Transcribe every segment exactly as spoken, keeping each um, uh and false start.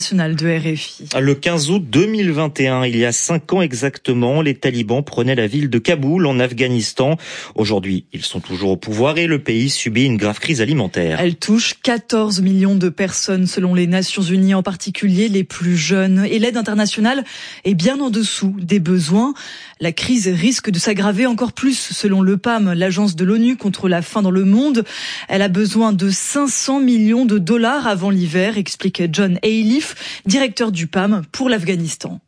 international de R F I. Le quinze août deux mille vingt et un, il y a cinq ans exactement, les talibans prenaient la ville de Kaboul en Afghanistan. Aujourd'hui, ils sont toujours au pouvoir et le pays subit une grave crise alimentaire. Elle touche quatorze millions de personnes selon les Nations Unies, en particulier les plus jeunes. Et l'aide internationale est bien en dessous des besoins. La crise risque de s'aggraver encore plus selon le P A M, l'agence de l'ONU contre la faim dans le monde. Elle a besoin de cinq cents millions de dollars avant l'hiver, explique John Ailif, directeur du P A M pour l'Afghanistan.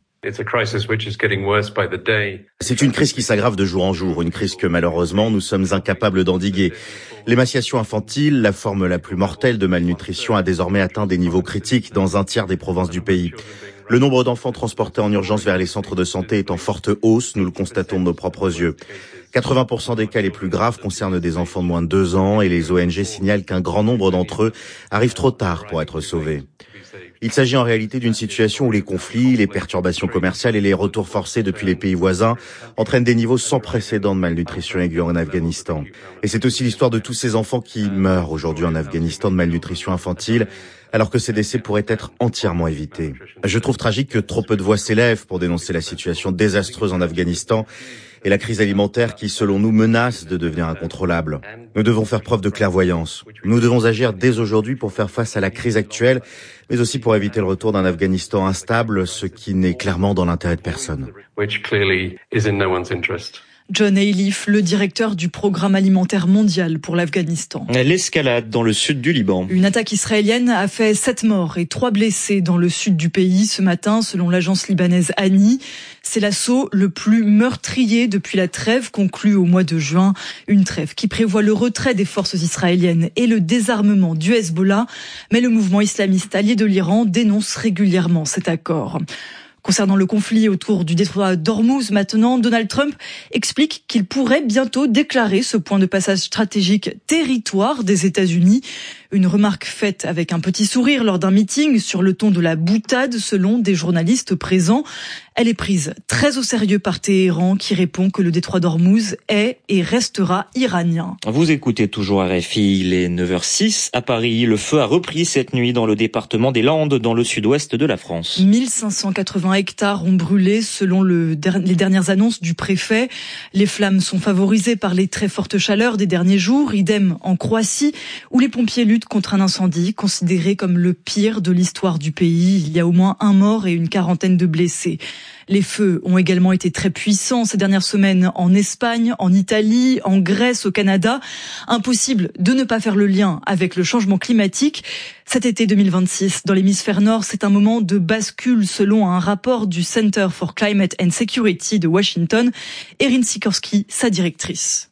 C'est une crise qui s'aggrave de jour en jour, une crise que malheureusement nous sommes incapables d'endiguer. L'émaciation infantile, la forme la plus mortelle de malnutrition, a désormais atteint des niveaux critiques dans un tiers des provinces du pays. Le nombre d'enfants transportés en urgence vers les centres de santé est en forte hausse, nous le constatons de nos propres yeux. quatre-vingts pour cent des cas les plus graves concernent des enfants de moins de deux ans et les O N G signalent qu'un grand nombre d'entre eux arrivent trop tard pour être sauvés. Il s'agit en réalité d'une situation où les conflits, les perturbations commerciales et les retours forcés depuis les pays voisins entraînent des niveaux sans précédent de malnutrition aiguë en Afghanistan. Et c'est aussi l'histoire de tous ces enfants qui meurent aujourd'hui en Afghanistan de malnutrition infantile, alors que ces décès pourraient être entièrement évités. Je trouve tragique que trop peu de voix s'élèvent pour dénoncer la situation désastreuse en Afghanistan et la crise alimentaire qui, selon nous, menace de devenir incontrôlable. Nous devons faire preuve de clairvoyance. Nous devons agir dès aujourd'hui pour faire face à la crise actuelle, mais aussi pour éviter le retour d'un Afghanistan instable, ce qui n'est clairement dans l'intérêt de personne. John Ailif, le directeur du programme alimentaire mondial pour l'Afghanistan. L'escalade dans le sud du Liban. Une attaque israélienne a fait sept morts et trois blessés dans le sud du pays ce matin, selon l'agence libanaise Ani. C'est l'assaut le plus meurtrier depuis la trêve conclue au mois de juin. Une trêve qui prévoit le retrait des forces israéliennes et le désarmement du Hezbollah. Mais le mouvement islamiste allié de l'Iran dénonce régulièrement cet accord. Concernant le conflit autour du détroit d'Ormuz, maintenant, Donald Trump explique qu'il pourrait bientôt déclarer ce point de passage stratégique territoire des États-Unis. Une remarque faite avec un petit sourire lors d'un meeting sur le ton de la boutade, selon des journalistes présents. Elle est prise très au sérieux par Téhéran, qui répond que le détroit d'Ormuz est et restera iranien. Vous écoutez toujours R F I, il est neuf heures six à Paris. Le feu a repris cette nuit dans le département des Landes, dans le sud-ouest de la France. mille cinq cent quatre-vingts hectares ont brûlé, selon le, les dernières annonces du préfet. Les flammes sont favorisées par les très fortes chaleurs des derniers jours, idem en Croatie, où les pompiers luttent contre un incendie considéré comme le pire de l'histoire du pays. Il y a au moins un mort et une quarantaine de blessés. Les feux ont également été très puissants ces dernières semaines en Espagne, en Italie, en Grèce, au Canada. Impossible de ne pas faire le lien avec le changement climatique. Cet été deux mille vingt-six, dans l'hémisphère nord, c'est un moment de bascule selon un rapport du Center for Climate and Security de Washington. Erin Sikorsky, sa directrice.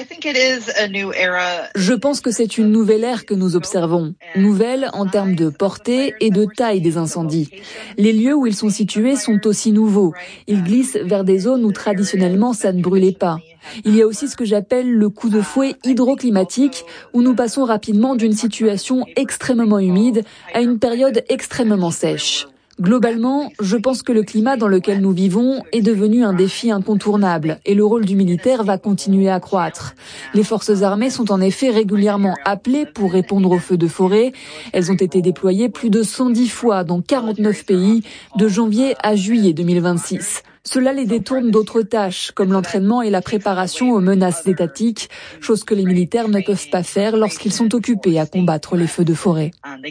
Je pense que c'est une nouvelle ère que nous observons. Nouvelle en termes de portée et de taille des incendies. Les lieux où ils sont situés sont aussi nouveaux. Ils glissent vers des zones où traditionnellement ça ne brûlait pas. Il y a aussi ce que j'appelle le coup de fouet hydroclimatique, où nous passons rapidement d'une situation extrêmement humide à une période extrêmement sèche. Globalement, je pense que le climat dans lequel nous vivons est devenu un défi incontournable et le rôle du militaire va continuer à croître. Les forces armées sont en effet régulièrement appelées pour répondre aux feux de forêt. Elles ont été déployées plus de cent dix fois dans quarante-neuf pays de janvier à juillet deux mille vingt-six. Cela les détourne d'autres tâches, comme l'entraînement et la préparation aux menaces étatiques, chose que les militaires ne peuvent pas faire lorsqu'ils sont occupés à combattre les feux de forêt.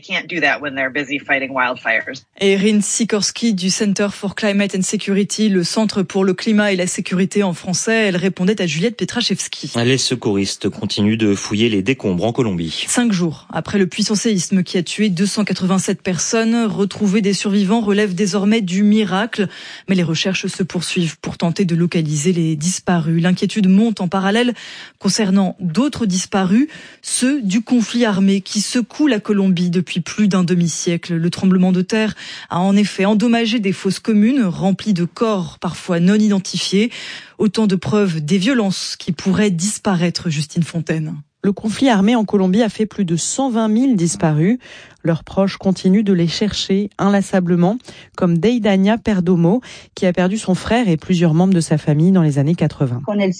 Erin Sikorsky du Center for Climate and Security, le Centre pour le climat et la sécurité en français, elle répondait à Juliette Petraszewski. Les secouristes continuent de fouiller les décombres en Colombie. Cinq jours après le puissant séisme qui a tué deux cent quatre-vingt-sept personnes, retrouver des survivants relève désormais du miracle, mais les recherches se poursuivent pour tenter de localiser les disparus. L'inquiétude monte en parallèle concernant d'autres disparus, ceux du conflit armé qui secoue la Colombie depuis plus d'un demi-siècle. Le tremblement de terre a en effet endommagé des fosses communes remplies de corps parfois non identifiés. Autant de preuves des violences qui pourraient disparaître, Justine Fontaine. Le conflit armé en Colombie a fait plus de cent vingt mille disparus. Leurs proches continuent de les chercher inlassablement, comme Deidania Perdomo, qui a perdu son frère et plusieurs membres de sa famille dans les années quatre-vingts.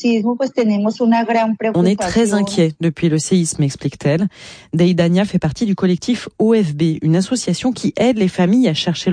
On est très inquiets depuis le séisme, explique-t-elle. Deidania fait partie du collectif O F B, une association qui aide les familles à chercher